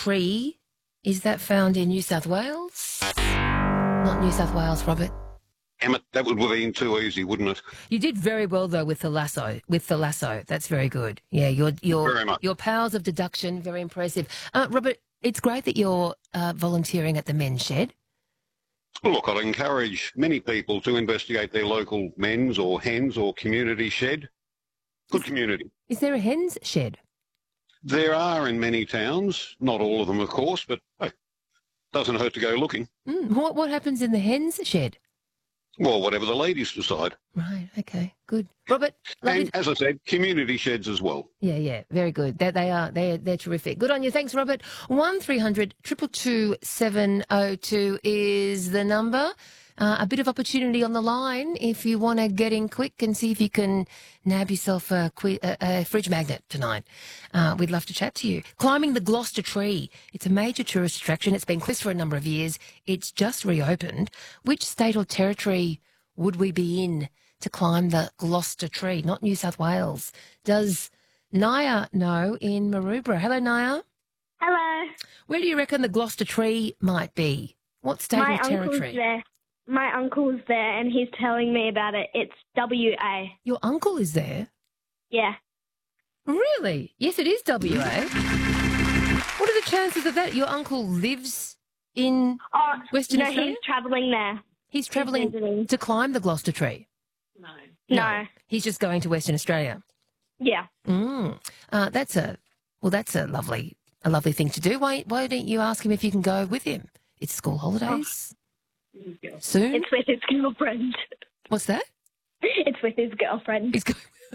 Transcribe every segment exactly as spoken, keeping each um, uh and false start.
tree, is that found in New South Wales? Not New South Wales, Robert. Emmett, that would have been too easy, wouldn't it? You did very well though with the lasso. With the lasso, that's very good. Yeah, your your Very much. your powers of deduction, very impressive. Uh, Robert, it's great that you're uh, volunteering at the men's shed. Well, look, I'd encourage many people to investigate their local men's or hens or community shed. Good community. Is there a hen's shed? There are in many towns, not all of them, of course, but hey, doesn't hurt to go looking. Mm, what what happens in the hen's shed? Well, whatever the ladies decide. Right. Okay. Good. Robert. Lovely. And as I said, community sheds as well. Yeah. Yeah. Very good. They they are they they're terrific. Good on you. Thanks, Robert. One three hundred triple two seven oh two is the number. Uh, a bit of opportunity on the line if you want to get in quick and see if you can nab yourself a, qui- a, a fridge magnet tonight. Uh, we'd love to chat to you. Climbing the Gloucester Tree. It's a major tourist attraction. It's been closed for a number of years. It's just reopened. Which state or territory would we be in to climb the Gloucester Tree? Not New South Wales. Does Naya know in Maroubra? Hello, Naya. Hello. Where do you reckon the Gloucester Tree might be? What state My or territory? uncle's there. My uncle's there and he's telling me about it. It's W A. Your uncle is there? Yeah. Really? Yes, it is W A. What are the chances of that? Your uncle lives in Oh, Western no, Australia? he's travelling there. He's travelling visiting. to climb the Gloucester Tree? No. No. No. He's just going to Western Australia? Yeah. Mm. Uh, that's a, well, that's a lovely, a lovely thing to do. Why, why don't you ask him if you can go with him? It's school holidays. Soon? It's with his girlfriend. What's that? It's with his girlfriend. He's going.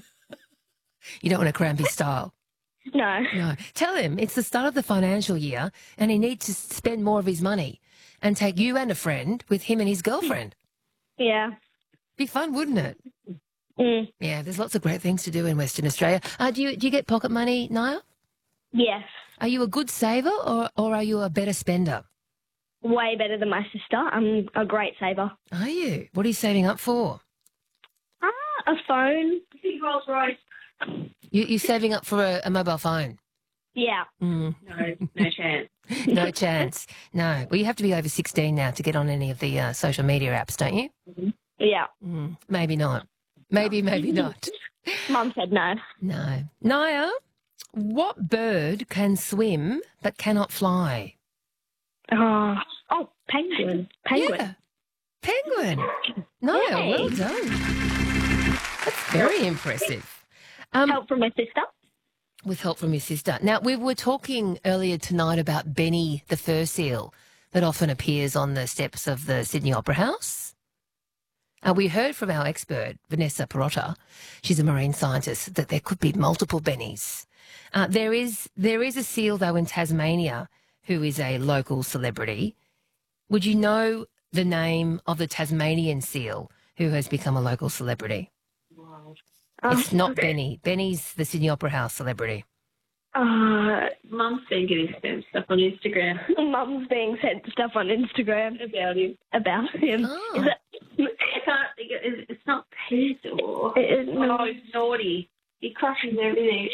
You don't want to cramp his style. No. No. Tell him it's the start of the financial year and he needs to spend more of his money and take you and a friend with him and his girlfriend. Yeah. Be fun, wouldn't it? Mm. Yeah, there's lots of great things to do in Western Australia. Uh, do you do you get pocket money, Niall? Yes. Are you a good saver or, or are you a better spender? Way better than my sister. I'm a great saver. Are you? What are you saving up for? Ah, a phone. Rolls Royce. You, you're saving up for a, a mobile phone? Yeah. Mm. No, no chance. No chance. No. Well, you have to be over sixteen now to get on any of the uh, social media apps, don't you? Yeah. Mm, maybe not. Maybe, maybe not. Mum said no. No. Naya, what bird can swim but cannot fly? Oh, oh, penguin. Penguin. Yeah. Penguin. Naya, Yay. well done. That's very impressive. Um, Help from my sister. with help from your sister. Now, we were talking earlier tonight about Benny the fur seal that often appears on the steps of the Sydney Opera House. Uh, we heard from our expert, Vanessa Perotta, she's a marine scientist, that there could be multiple Bennies. Uh, there is there is a seal, though, in Tasmania who is a local celebrity. Would you know the name of the Tasmanian seal who has become a local celebrity? Oh, It's not okay. Benny. Benny's the Sydney Opera House celebrity. Uh, Mum's been getting sent stuff on Instagram Mum's being sent stuff on Instagram about him. about him. Oh. Is it? I can't think of it. It's not Pete or... It is, Oh, he's naughty. He crushes everything.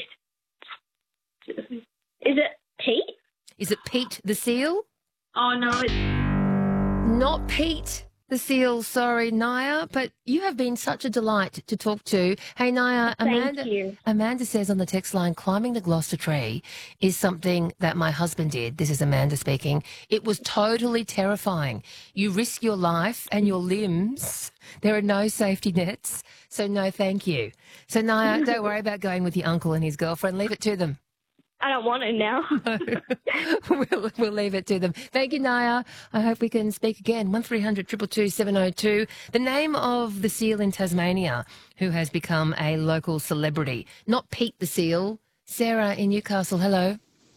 is it Pete? Is it Pete the seal? Oh, no, it's... Not Pete the seal, sorry, Naya, but you have been such a delight to talk to. Hey, Naya, Amanda, Thank you. Amanda says on the text line, climbing the Gloucester Tree is something that my husband did. This is Amanda speaking. It was totally terrifying. You risk your life and your limbs. There are no safety nets, so no thank you. So, Naya, don't worry about going with your uncle and his girlfriend. Leave it to them. I don't want it now. we'll, we'll leave it to them. Thank you, Naya. I hope we can speak again. one three hundred two two two seven oh two. The name of the seal in Tasmania who has become a local celebrity. Not Pete the seal. Sarah in Newcastle, hello.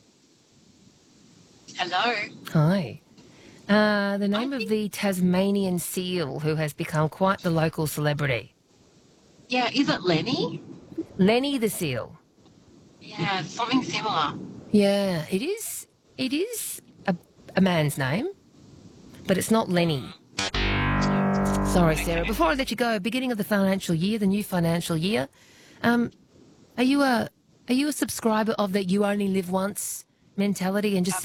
Hello. Hi. Uh, the name of the Tasmanian seal who has become quite the local celebrity. Yeah, is it Lenny? Lenny the seal. Yeah, something similar. Yeah, it is. It is a, a man's name, but it's not Lenny. Sorry, Sarah. Before I let you go, beginning of the financial year, the new financial year, um, are you a are you a subscriber of the "you only live once" mentality and just